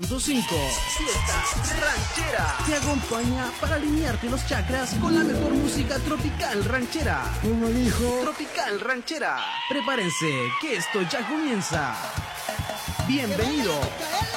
Fiesta ranchera te acompaña para alinearte los chakras con la mejor música tropical ranchera. ¿Cómo dijo? Tropical ranchera. Prepárense, que esto ya comienza. Bienvenido.